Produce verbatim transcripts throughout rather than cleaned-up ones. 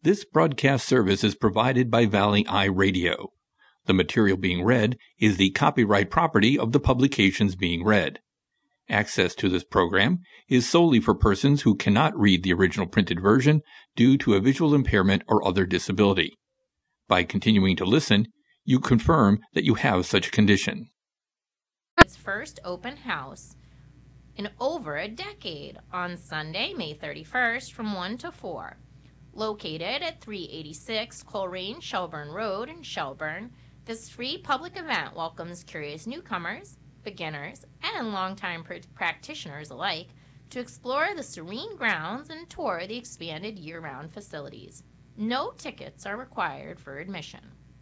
This broadcast service is provided by Valley Eye Radio. The material being read is the copyright property of the publications being read. Access to this program is solely for persons who cannot read the original printed version due to a visual impairment or other disability. By continuing to listen, you confirm that you have such a condition. Its first open house in over a decade on Sunday, May thirty-first from one to four. Located at three eighty-six Coleraine Shelburne Road in Shelburne, this free public event welcomes curious newcomers, beginners, and longtime pr- practitioners alike to explore the serene grounds and tour the expanded year-round facilities. No tickets are required for admission.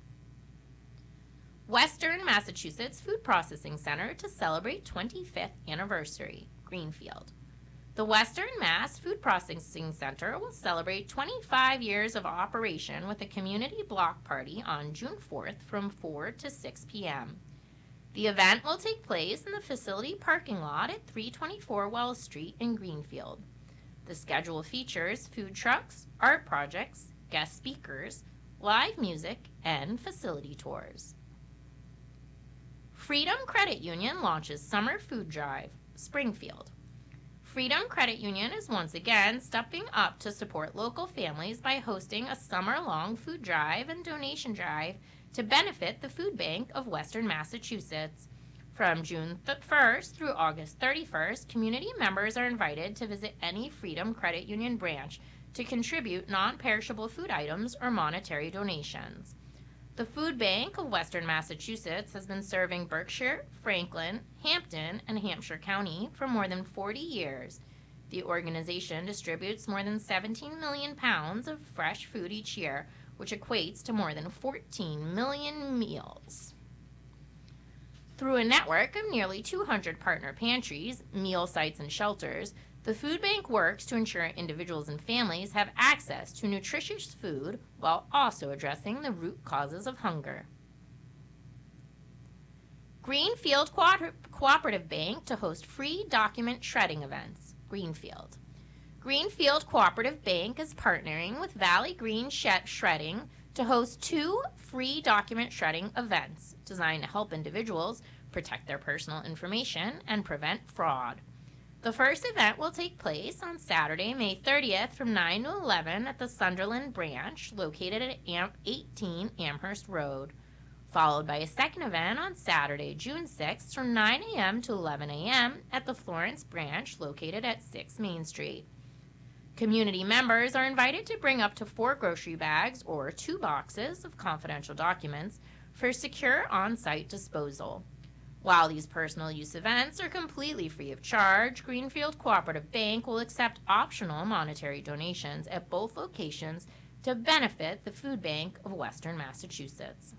Western Massachusetts Food Processing Center to celebrate twenty-fifth anniversary, Greenfield. The Western Mass Food Processing Center will celebrate twenty-five years of operation with a community block party on June fourth from four to six p.m. The event will take place in the facility parking lot at three twenty-four Wells Street in Greenfield. The schedule features food trucks, art projects, guest speakers, live music, and facility tours. Freedom Credit Union launches Summer Food Drive, Springfield. Freedom Credit Union is once again stepping up to support local families by hosting a summer-long food drive and donation drive to benefit the Food Bank of Western Massachusetts. From June first through August thirty-first, community members are invited to visit any Freedom Credit Union branch to contribute non-perishable food items or monetary donations. The Food Bank of Western Massachusetts has been serving Berkshire, Franklin, Hampton, and Hampshire County for more than forty years. The organization distributes more than seventeen million pounds of fresh food each year, which equates to more than fourteen million meals. Through a network of nearly two hundred partner pantries, meal sites, and shelters, the Food Bank works to ensure individuals and families have access to nutritious food while also addressing the root causes of hunger. Greenfield Co- Cooperative Bank to host free document shredding events, Greenfield. Greenfield Cooperative Bank is partnering with Valley Green Shredding to host two free document shredding events designed to help individuals protect their personal information and prevent fraud. The first event will take place on Saturday, May thirtieth from nine to eleven at the Sunderland branch located at eighteen Amherst Road, followed by a second event on Saturday, June sixth from nine a.m. to eleven a.m. at the Florence branch located at six Main Street. Community members are invited to bring up to four grocery bags or two boxes of confidential documents for secure on-site disposal. While these personal use events are completely free of charge, Greenfield Cooperative Bank will accept optional monetary donations at both locations to benefit the Food Bank of Western Massachusetts.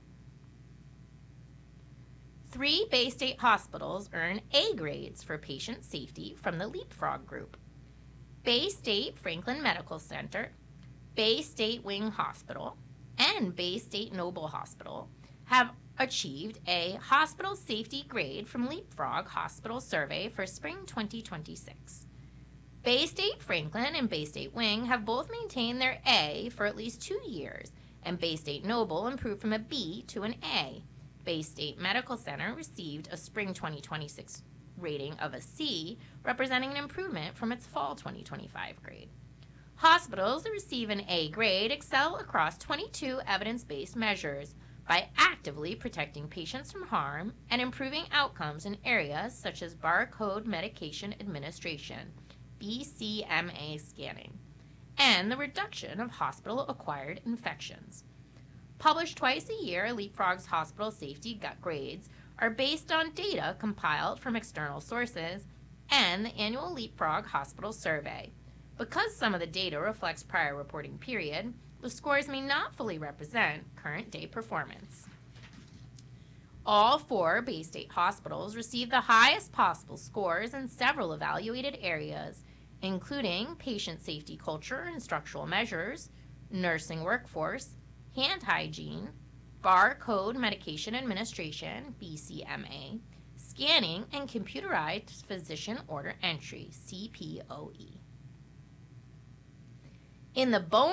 Three Bay State hospitals earn A grades for patient safety from the Leapfrog Group. Bay State Franklin Medical Center, Bay State Wing Hospital, and Bay State Noble Hospital have achieved a hospital safety grade from Leapfrog Hospital Survey for spring twenty twenty-six. Bay State Franklin and Bay State Wing have both maintained their A for at least two years, and Bay State Noble improved from a B to an A. Bay State Medical Center received a spring twenty twenty-six rating of a C, representing an improvement from its fall twenty twenty-five grade. Hospitals that receive an A grade excel across twenty-two evidence-based measures by actively protecting patients from harm and improving outcomes in areas such as barcode medication administration, B C M A scanning, and the reduction of hospital-acquired infections. Published twice a year, Leapfrog's hospital safety gut grades are based on data compiled from external sources and the annual Leapfrog Hospital Survey. Because some of the data reflects prior reporting period, the scores may not fully represent current day performance. All four Bay State hospitals received the highest possible scores in several evaluated areas, including patient safety culture and structural measures, nursing workforce, hand hygiene, barcode medication administration, B C M A, scanning, and computerized physician order entry, C P O E. In the bone